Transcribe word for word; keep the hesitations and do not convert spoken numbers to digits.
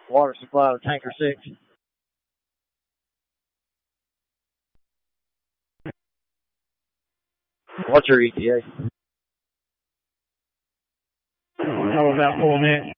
Water supply to tanker six. What's your E T A? Oh, about four minutes.